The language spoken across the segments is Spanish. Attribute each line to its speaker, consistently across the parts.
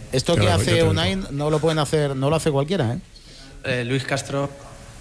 Speaker 1: Esto que hace Unai no lo pueden hacer, no lo hace cualquiera, ¿eh?
Speaker 2: Luis Castro,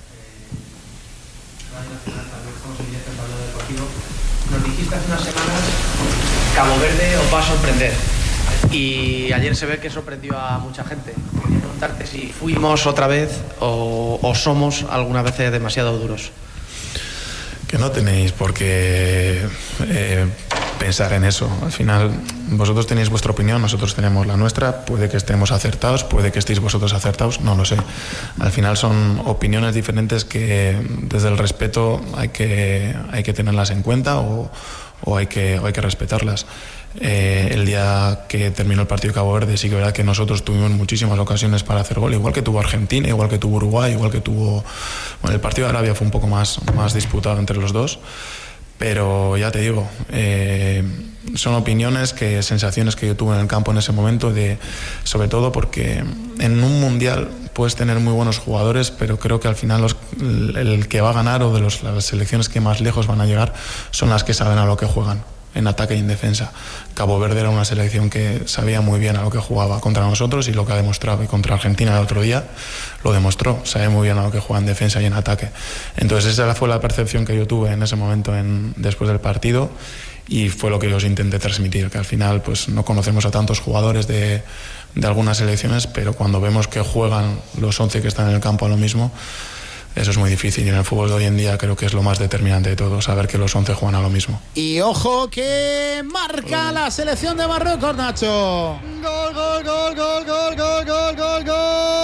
Speaker 2: nos dijiste hace unas semanas, Cabo Verde os va a sorprender. Y ayer se ve que sorprendió a mucha gente. Quería preguntarte si fuimos otra vez o somos algunas veces demasiado duros.
Speaker 3: Que no tenéis por qué pensar en eso. Al final, vosotros tenéis vuestra opinión, nosotros tenemos la nuestra. Puede que estemos acertados, puede que estéis vosotros acertados, no lo sé. Al final son opiniones diferentes que desde el respeto hay que tenerlas en cuenta o hay que respetarlas. El día que terminó el partido de Cabo Verde sí que es verdad que nosotros tuvimos muchísimas ocasiones para hacer gol, igual que tuvo Argentina, igual que tuvo Uruguay, igual que tuvo... Bueno, el partido de Arabia fue un poco más disputado entre los dos, pero ya te digo, son opiniones, sensaciones que yo tuve en el campo en ese momento, sobre todo porque en un mundial puedes tener muy buenos jugadores, pero creo que al final el que va a ganar o de las selecciones que más lejos van a llegar son las que saben a lo que juegan, en ataque y en defensa. Cabo Verde era una selección que sabía muy bien a lo que jugaba contra nosotros y lo que ha demostrado, y contra Argentina el otro día lo demostró, sabe muy bien a lo que juega en defensa y en ataque. Entonces esa fue la percepción que yo tuve en ese momento después del partido, y fue lo que yo os intenté transmitir, que al final pues no conocemos a tantos jugadores de algunas selecciones, pero cuando vemos que juegan los 11 que están en el campo a lo mismo, eso es muy difícil, y en el fútbol de hoy en día creo que es lo más determinante de todo, saber que los 11 juegan a lo mismo.
Speaker 1: Y ojo que marca la selección de Marruecos, Nacho.
Speaker 4: Gol, gol, gol, gol, gol, gol, gol, gol, gol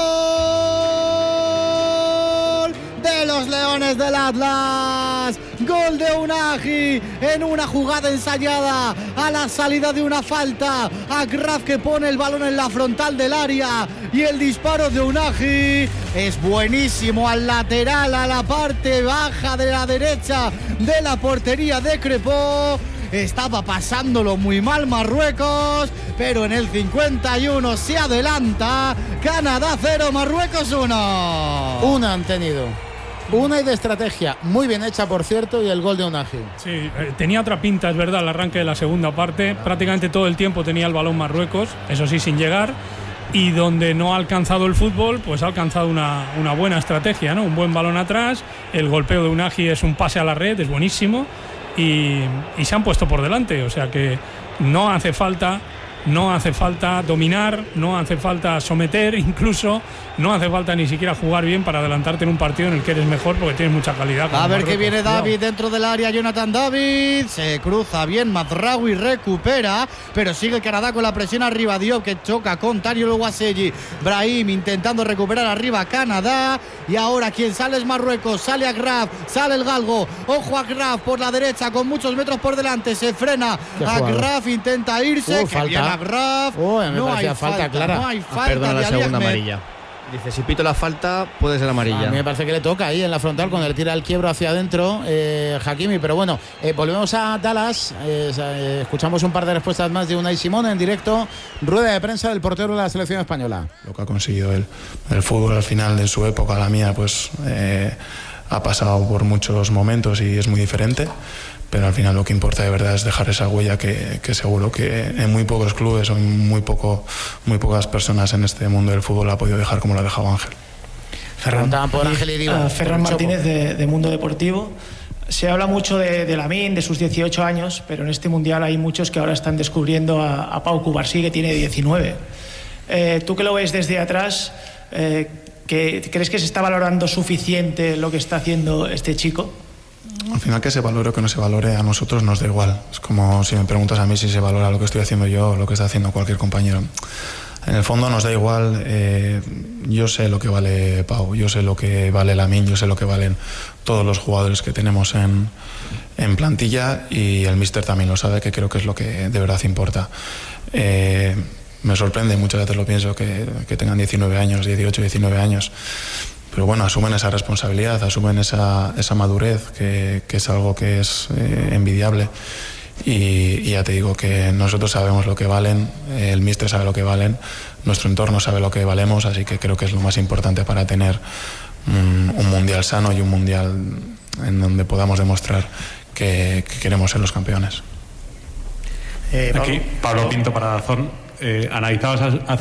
Speaker 4: de los Leones del Atlas. Gol de Unai en una jugada ensayada a la salida de una falta. Agraf que pone el balón en la frontal del área, y el disparo de Unai es buenísimo al lateral, a la parte baja de la derecha de la portería de Crepó. Estaba pasándolo muy mal Marruecos, pero en el 51 se adelanta. Canadá 0, Marruecos 1.
Speaker 1: Una han tenido. Una y de estrategia, muy bien hecha por cierto, y el gol de Unai.
Speaker 5: Sí, tenía otra pinta, es verdad, el arranque de la segunda parte. Prácticamente todo el tiempo tenía el balón Marruecos, eso sí, sin llegar. Y donde no ha alcanzado el fútbol, pues ha alcanzado una buena estrategia, ¿no? Un buen balón atrás, el golpeo de Unai es un pase a la red, es buenísimo, y se han puesto por delante, o sea que no hace falta dominar, no hace falta someter, incluso no hace falta ni siquiera jugar bien para adelantarte en un partido en el que eres mejor, porque tienes mucha calidad.
Speaker 4: A ver que viene David dentro del área, Jonathan David, se cruza bien, Mazraoui recupera, pero sigue Canadá con la presión arriba. Diop que choca con Tario Luaselli, Brahim intentando recuperar arriba Canadá, y ahora quien sale es Marruecos, sale Agraf, sale el galgo, ojo a Agraf por la derecha con muchos metros por delante, se frena, Agraf intenta irse, que bien Agraf,
Speaker 1: no hay falta clara,
Speaker 4: no hay falta.
Speaker 6: Perdona la segunda amarilla. Dice, si pito la falta, puede ser amarilla.
Speaker 1: A mí me parece que le toca ahí en la frontal cuando le tira el quiebro hacia adentro Hakimi, pero bueno, volvemos a Dallas, escuchamos un par de respuestas más de Unai Simón en directo, rueda de prensa del portero de la selección española.
Speaker 3: Lo que ha conseguido él, el fútbol al final de su época, la mía, pues ha pasado por muchos momentos y es muy diferente, pero al final lo que importa de verdad es dejar esa huella que seguro que en muy pocos clubes o en muy pocas personas en este mundo del fútbol ha podido dejar como lo ha dejado Ángel.
Speaker 7: Ferran Martínez de Mundo Deportivo. Se habla mucho de Lamine, de sus 18 años, pero en este mundial hay muchos que ahora están descubriendo a Pau Cubarsí, que tiene 19. Tú que lo ves desde atrás, ¿crees que se está valorando suficiente lo que está haciendo este chico?
Speaker 3: Al final, que se valore o que no se valore, a nosotros nos da igual. Es como si me preguntas a mí si se valora lo que estoy haciendo yo o lo que está haciendo cualquier compañero. En el fondo nos da igual. Yo sé lo que vale Pau, yo sé lo que vale Lamine, yo sé lo que valen todos los jugadores que tenemos en plantilla, y el míster también lo sabe, que creo que es lo que de verdad importa. Me sorprende, muchas veces lo pienso, que tengan 19 años, 18, 19 años. Pero bueno, asumen esa responsabilidad, asumen esa madurez, que es algo que es envidiable. Y ya te digo que nosotros sabemos lo que valen, el míster sabe lo que valen, nuestro entorno sabe lo que valemos, así que creo que es lo más importante para tener un mundial sano y un mundial en donde podamos demostrar que queremos ser los campeones.
Speaker 8: Aquí, Pablo Pinto para Dazón. Analizabas hace